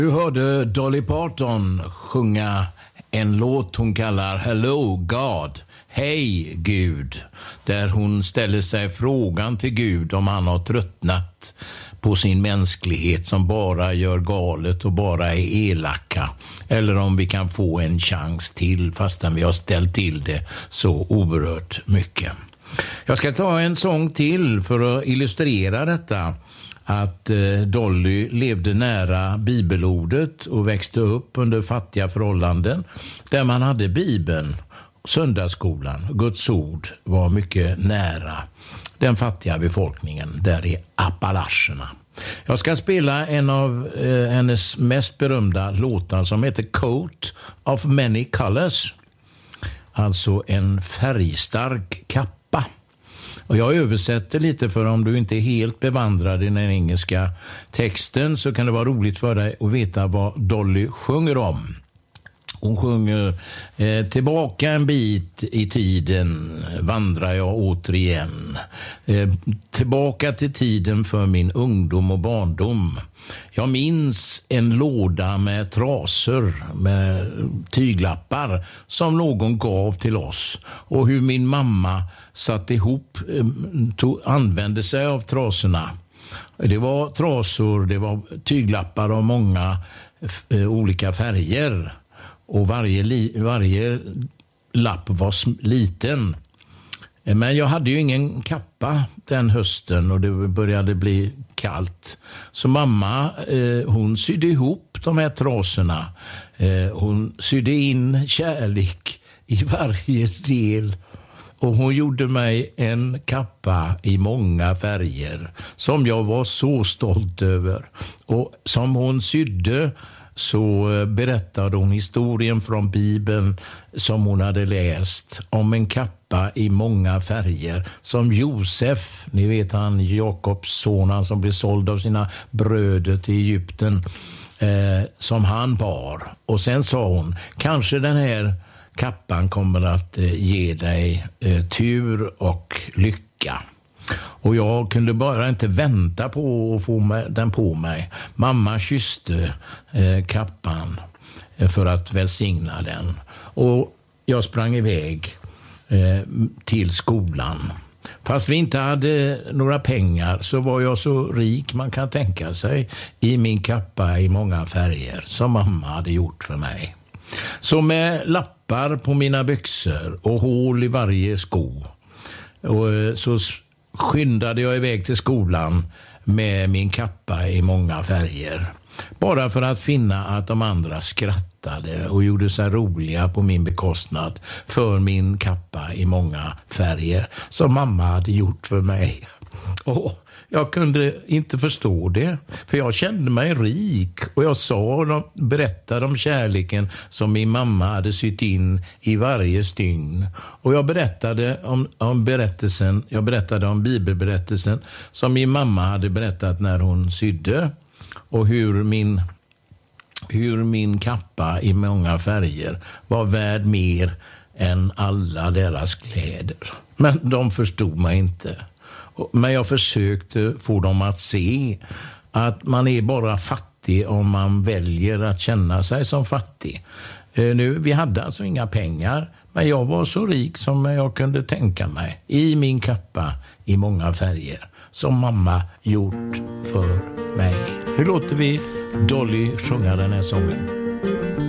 Du hörde Dolly Parton sjunga en låt hon kallar Hello God, hej Gud, där hon ställer sig frågan till Gud om han har tröttnat på sin mänsklighet som bara gör galet och bara är elaka, eller om vi kan få en chans till fastän vi har ställt till det så oerhört mycket. Jag ska ta en sång till för att illustrera detta, att Dolly levde nära bibelordet och växte upp under fattiga förhållanden där man hade Bibeln, söndagsskolan, Guds ord var mycket nära den fattiga befolkningen där i Appalacherna. Jag ska spela en av hennes mest berömda låtar som heter Coat of Many Colors, alltså en färgstark kappa. Och jag översätter lite, för om du inte är helt bevandrad i den engelska texten så kan det vara roligt för dig att veta vad Dolly sjunger om. Hon sjunger tillbaka en bit i tiden vandrar jag återigen. Tillbaka till tiden för min ungdom och barndom. Jag minns en låda med trasor, med tyglappar som någon gav till oss. Och hur min mamma satt ihop, använde sig av trasorna. Det var trasor, det var tyglappar av många olika färger. Och varje lapp var liten. Men jag hade ju ingen kappa den hösten och det började bli kallt. Så mamma, hon sydde ihop de här trasorna. Hon sydde in kärlek i varje del. Och hon gjorde mig en kappa i många färger som jag var så stolt över. Och som hon sydde så berättade hon historien från Bibeln som hon hade läst om en kappa i många färger som Josef, ni vet han Jakobs son, han som blev såld av sina bröder till Egypten, som han bar. Och sen sa hon, kanske den här kappan kommer att ge dig tur och lycka. Och jag kunde bara inte vänta på att få den på mig. Mamma kysste kappan för att välsigna den. Och jag sprang iväg till skolan. Fast vi inte hade några pengar så var jag så rik man kan tänka sig i min kappa i många färger som mamma hade gjort för mig. Så med lappar på mina byxor och hål i varje sko. Och så skyndade jag iväg till skolan med min kappa i många färger. Bara för att finna att de andra skrattade och gjorde sig roliga på min bekostnad för min kappa i många färger som mamma hade gjort för mig. Och jag kunde inte förstå det, för jag kände mig rik och jag berättade om kärleken som min mamma hade sytt in i varje stygn. Och jag berättade om bibelberättelsen som min mamma hade berättat när hon sydde och hur min kappa i många färger var värd mer än alla deras kläder. Men de förstod mig inte. Men jag försökte få dem att se att man är bara fattig om man väljer att känna sig som fattig. Vi hade alltså inga pengar, men jag var så rik som jag kunde tänka mig i min kappa i många färger som mamma gjort för mig. Hur låter vi Dolly sjunga den här sången?